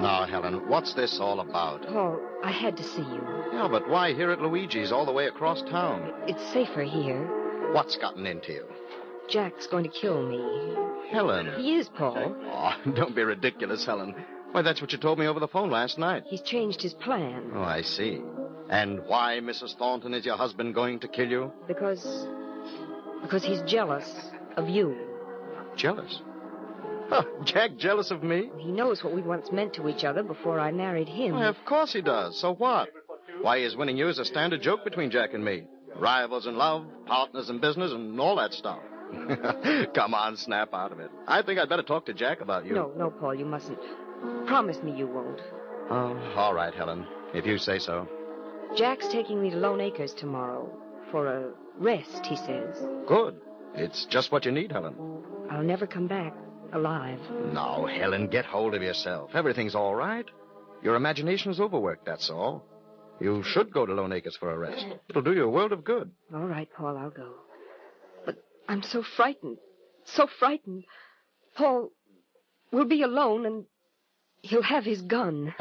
Now, Helen, what's this all about? Paul, I had to see you. Yeah, but why here at Luigi's all the way across town? It's safer here. What's gotten into you? Jack's going to kill me. Helen. He is, Paul. Oh, don't be ridiculous, Helen. Why, that's what you told me over the phone last night. He's changed his plan. Oh, I see. And why, Mrs. Thornton, is your husband going to kill you? Because he's jealous of you. Jealous? Huh, Jack jealous of me? He knows what we once meant to each other before I married him. Why, of course he does. So what? Why, his winning you is a standard joke between Jack and me. Rivals in love, partners in business, and all that stuff. Come on, snap out of it. I think I'd better talk to Jack about you. No, Paul, you mustn't. Promise me you won't. Oh, all right, Helen, if you say so. Jack's taking me to Lone Acres tomorrow for a rest, he says. Good. It's just what you need, Helen. I'll never come back alive. Now, Helen, get hold of yourself. Everything's all right. Your imagination's overworked, that's all. You should go to Lone Acres for a rest. It'll do you a world of good. All right, Paul, I'll go. But I'm so frightened. So frightened. Paul will be alone, and he'll have his gun.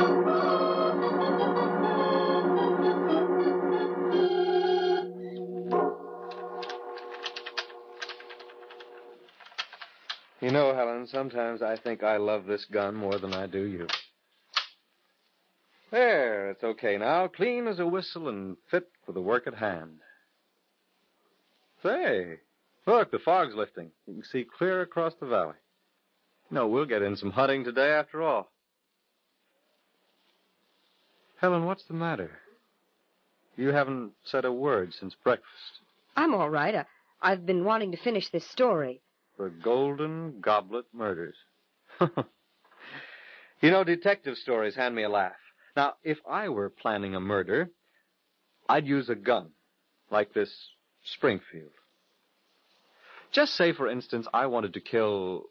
You know, Helen, sometimes I think I love this gun more than I do you. There, it's okay now. Clean as a whistle and fit for the work at hand. Say, look, the fog's lifting. You can see clear across the valley. No, we'll get in some hunting today after all. Helen, what's the matter? You haven't said a word since breakfast. I'm all right. I've been wanting to finish this story. The Golden Goblet Murders. You know, detective stories hand me a laugh. Now, if I were planning a murder, I'd use a gun, like this Springfield. Just say, for instance, I wanted to kill...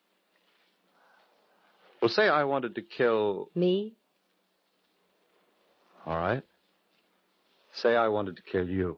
Well, say I wanted to kill... Me? All right. Say I wanted to kill you.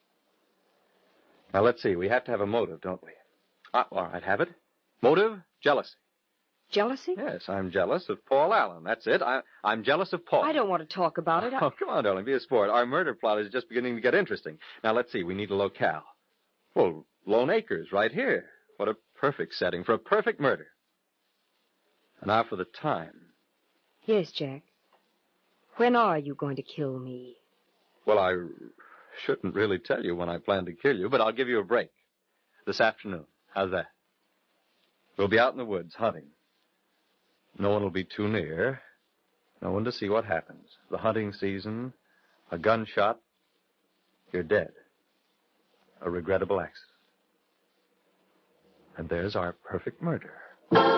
Now, let's see. We have to have a motive, don't we? All right, have it. Motive, jealousy. Jealousy? Yes, I'm jealous of Paul Allen. That's it. I'm jealous of Paul. I don't want to talk about it. Oh, come on, darling. Be a sport. Our murder plot is just beginning to get interesting. Now, let's see. We need a locale. Well, Lone Acres, right here. What a perfect setting for a perfect murder. And now for the time. Yes, Jack. When are you going to kill me? Well, I shouldn't really tell you when I plan to kill you, but I'll give you a break. This afternoon. How's that? We'll be out in the woods hunting. No one will be too near. No one to see what happens. The hunting season, a gunshot, you're dead. A regrettable accident. And there's our perfect murder.